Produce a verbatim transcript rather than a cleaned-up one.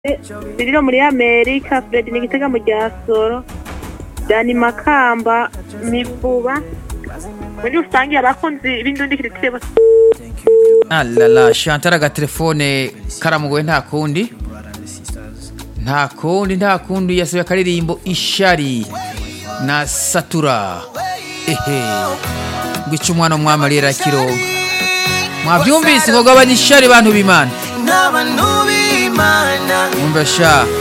Biriro muri Amerika, Fred ni Gitega mu Ryasoro, Dani Makamba, Mivuba. Muri rusange abakunzi b'indundi kiritire bose. Alala, Chantal aga telefone karamugoye nta kundi. Nta kundi nta kundi yasuye akaririmbo Ishari na Satura. Ehe. Gwica umwana umwamarira kironga. Mwavyumvise ngo gabanya ishari bantu b'Imana. N'abantu b'Imana. Umva sha.